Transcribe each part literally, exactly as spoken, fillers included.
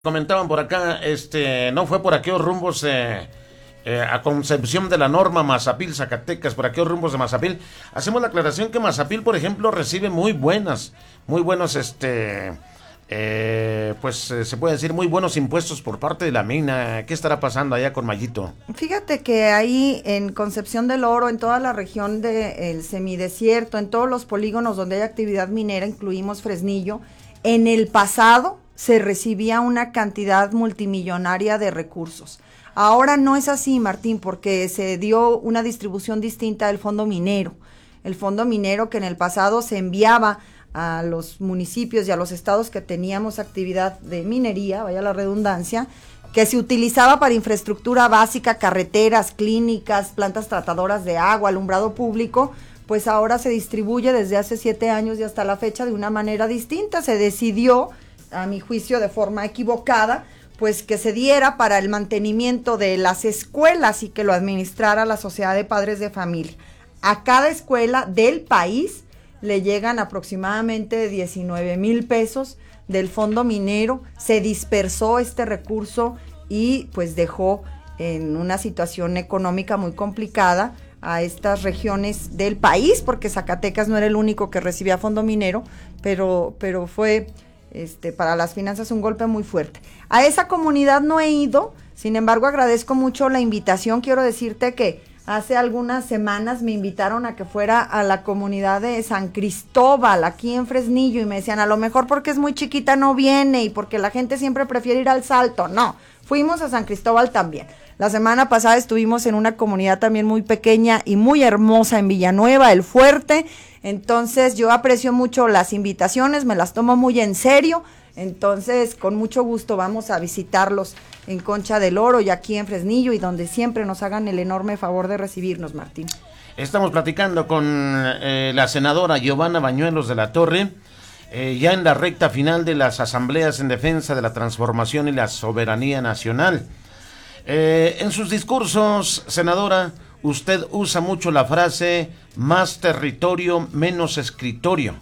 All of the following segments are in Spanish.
Comentaban por acá, este, no fue por aquellos rumbos eh, eh, a Concepción de la Norma, Mazapil, Zacatecas, por aquellos rumbos de Mazapil. Hacemos la aclaración que Mazapil, por ejemplo, recibe muy buenas, muy buenos, este, eh, pues eh, se puede decir muy buenos impuestos por parte de la mina. ¿Qué estará pasando allá con Mayito? Fíjate que ahí en Concepción del Oro, en toda la región del semidesierto, en todos los polígonos donde hay actividad minera, incluimos Fresnillo, en el pasado se recibía una cantidad multimillonaria de recursos. Ahora no es así, Martín, porque se dio una distribución distinta del fondo minero. El fondo minero que en el pasado se enviaba a los municipios y a los estados que teníamos actividad de minería, vaya la redundancia, que se utilizaba para infraestructura básica, carreteras, clínicas, plantas tratadoras de agua, alumbrado público, pues ahora se distribuye desde hace siete años y hasta la fecha de una manera distinta. Se decidió, a mi juicio de forma equivocada, pues que se diera para el mantenimiento de las escuelas y que lo administrara la Sociedad de Padres de Familia. A cada escuela del país le llegan aproximadamente diecinueve mil pesos del fondo minero. Se dispersó este recurso y pues dejó en una situación económica muy complicada a estas regiones del país, porque Zacatecas no era el único que recibía fondo minero, pero, pero fue este, para las finanzas un golpe muy fuerte. A esa comunidad no he ido, sin embargo agradezco mucho la invitación. Quiero decirte que hace algunas semanas me invitaron a que fuera a la comunidad de San Cristóbal, aquí en Fresnillo, y me decían, a lo mejor porque es muy chiquita no viene y porque la gente siempre prefiere ir al Salto. No, fuimos a San Cristóbal también. La semana pasada estuvimos en una comunidad también muy pequeña y muy hermosa en Villanueva, El Fuerte. Entonces yo aprecio mucho las invitaciones, me las tomo muy en serio. Entonces con mucho gusto vamos a visitarlos en Concha del Oro y aquí en Fresnillo, y donde siempre nos hagan el enorme favor de recibirnos, Martín. Estamos platicando con eh, la senadora Giovanna Bañuelos de la Torre, eh, ya en la recta final de las asambleas en defensa de la transformación y la soberanía nacional. Eh, en sus discursos, senadora, usted usa mucho la frase más territorio, menos escritorio.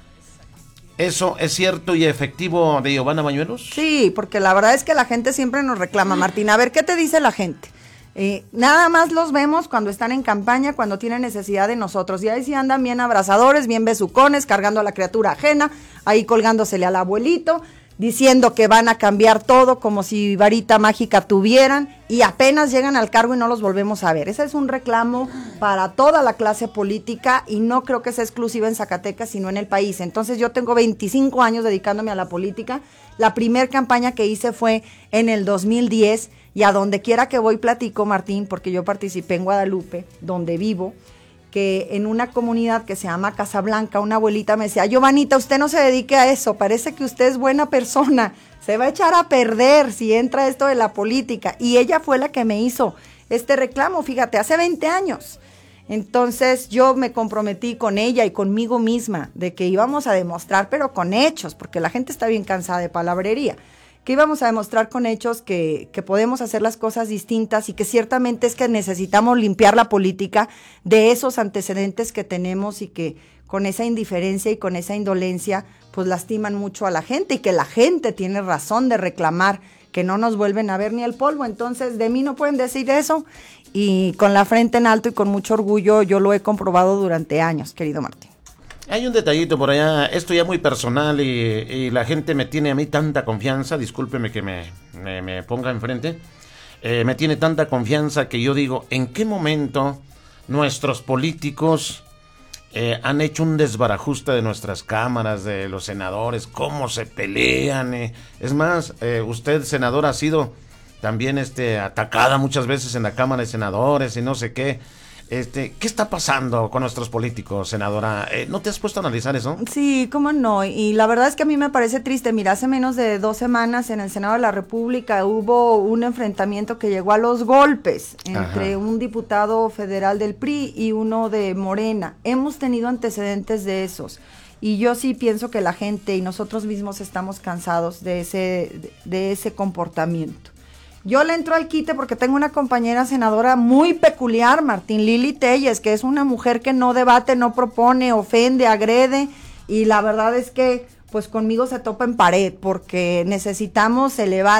¿Eso es cierto y efectivo de Giovanna Bañuelos? Sí, porque la verdad es que la gente siempre nos reclama, Martín. A ver, ¿qué te dice la gente? Eh, nada más los vemos cuando están en campaña, cuando tienen necesidad de nosotros. Y ahí sí andan bien abrazadores, bien besucones, cargando a la criatura ajena, ahí colgándosele al abuelito, diciendo que van a cambiar todo como si varita mágica tuvieran, y apenas llegan al cargo y no los volvemos a ver. Ese es un reclamo para toda la clase política y no creo que sea exclusiva en Zacatecas, sino en el país. Entonces yo tengo veinticinco años dedicándome a la política. La primer campaña que hice fue en el dos mil diez, y a donde quiera que voy platico, Martín, porque yo participé en Guadalupe, donde vivo, que en una comunidad que se llama Casablanca, una abuelita me decía, Giovanita, usted no se dedique a eso, parece que usted es buena persona, se va a echar a perder si entra esto de la política. Y ella fue la que me hizo este reclamo, fíjate, hace veinte años. Entonces yo me comprometí con ella y conmigo misma de que íbamos a demostrar, pero con hechos, porque la gente está bien cansada de palabrería, que íbamos a demostrar con hechos que, que podemos hacer las cosas distintas, y que ciertamente es que necesitamos limpiar la política de esos antecedentes que tenemos y que con esa indiferencia y con esa indolencia pues lastiman mucho a la gente, y que la gente tiene razón de reclamar que no nos vuelven a ver ni el polvo. Entonces de mí no pueden decir eso, y con la frente en alto y con mucho orgullo yo lo he comprobado durante años, querido Martín. Hay un detallito por allá, esto ya muy personal, y, y la gente me tiene a mí tanta confianza, discúlpeme que me, me, me ponga enfrente, eh, me tiene tanta confianza que yo digo, ¿en qué momento nuestros políticos eh, han hecho un desbarajuste de nuestras cámaras, de los senadores, cómo se pelean? Eh? Es más, eh, usted, senadora, ha sido también este, atacada muchas veces en la Cámara de Senadores y no sé qué. Este, ¿qué está pasando con nuestros políticos, senadora? Eh, ¿No te has puesto a analizar eso? Sí, cómo no, y la verdad es que a mí me parece triste. Mira, hace menos de dos semanas en el Senado de la República hubo un enfrentamiento que llegó a los golpes entre Ajá. un diputado federal del P R I y uno de Morena. Hemos tenido antecedentes de esos, y yo sí pienso que la gente y nosotros mismos estamos cansados de ese, de ese comportamiento. Yo le entro al quite porque tengo una compañera senadora muy peculiar, Martín, Lili Telles, que es una mujer que no debate, no propone, ofende, agrede, y la verdad es que pues conmigo se topa en pared, porque necesitamos elevar